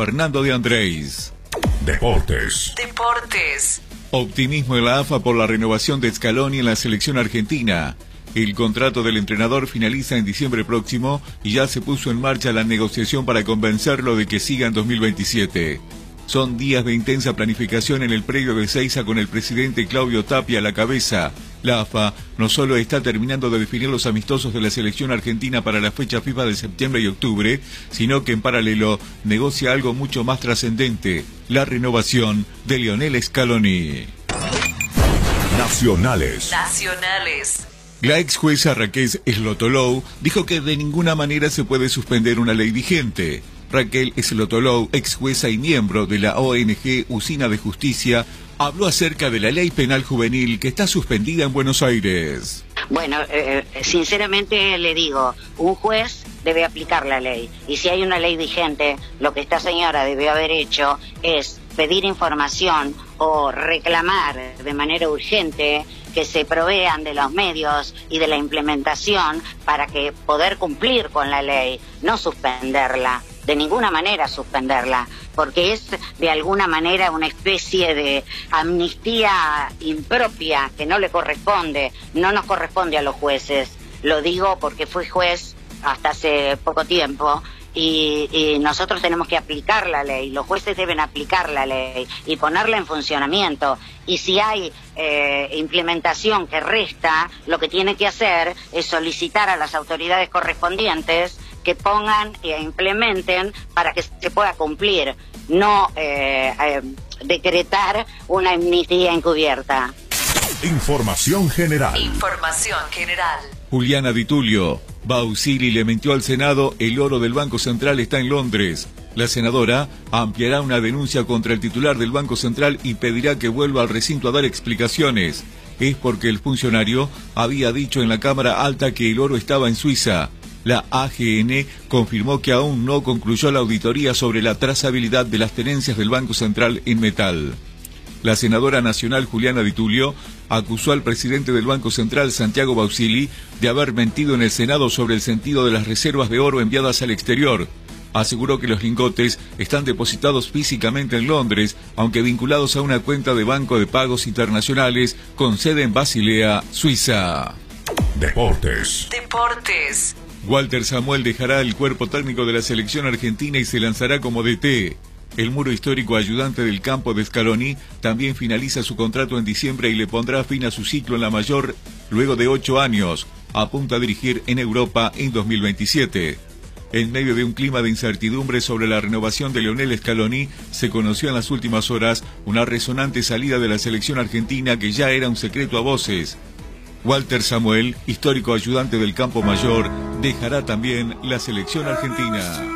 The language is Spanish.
Fernando de Andrés. Deportes. Optimismo en la AFA por la renovación de Scaloni en la selección argentina. El contrato del entrenador finaliza en diciembre próximo y ya se puso en marcha la negociación para convencerlo de que siga en 2027. Son días de intensa planificación en el predio de Ezeiza con el presidente Claudio Tapia a la cabeza. La AFA no solo está terminando de definir los amistosos de la selección argentina para la fecha FIFA de septiembre y octubre, sino que en paralelo negocia algo mucho más trascendente: la renovación de Lionel Scaloni. Nacionales. La ex jueza Raquel Slotolou dijo que de ninguna manera se puede suspender una ley vigente. Raquel Slotolou, ex jueza y miembro de la ONG Usina de Justicia, habló acerca de la ley penal juvenil que está suspendida en Buenos Aires. Bueno, sinceramente le digo, un juez debe aplicar la ley. Y si hay una ley vigente, lo que esta señora debió haber hecho es pedir información o reclamar de manera urgente que se provean de los medios y de la implementación para que poder cumplir con la ley, no suspenderla, de ninguna manera suspenderla, porque es de alguna manera una especie de amnistía impropia que no le corresponde, no nos corresponde a los jueces. Lo digo porque fui juez hasta hace poco tiempo y nosotros tenemos que aplicar la ley, los jueces deben aplicar la ley y ponerla en funcionamiento. Y si hay implementación que resta, lo que tiene que hacer es solicitar a las autoridades correspondientes que pongan e implementen para que se pueda cumplir, no decretar una amnistía encubierta. Información general. Juliana Di Tulio. Bausili le mintió al Senado: el oro del Banco Central está en Londres. La senadora ampliará una denuncia contra el titular del Banco Central y pedirá que vuelva al recinto a dar explicaciones. Es porque el funcionario había dicho en la Cámara Alta que el oro estaba en Suiza. La AGN confirmó que aún no concluyó la auditoría sobre la trazabilidad de las tenencias del Banco Central en metal. La senadora nacional Juliana Di Tulio acusó al presidente del Banco Central, Santiago Bausili, de haber mentido en el Senado sobre el sentido de las reservas de oro enviadas al exterior. Aseguró que los lingotes están depositados físicamente en Londres, aunque vinculados a una cuenta de banco de pagos internacionales con sede en Basilea, Suiza. Deportes. Walter Samuel dejará el cuerpo técnico de la selección argentina y se lanzará como DT. El muro histórico ayudante del campo de Scaloni también finaliza su contrato en diciembre y le pondrá fin a su ciclo en la mayor luego de 8 años. Apunta a dirigir en Europa en 2027. En medio de un clima de incertidumbre sobre la renovación de Lionel Scaloni, se conoció en las últimas horas una resonante salida de la selección argentina que ya era un secreto a voces. Walter Samuel, histórico ayudante del campo mayor, dejará también la selección argentina.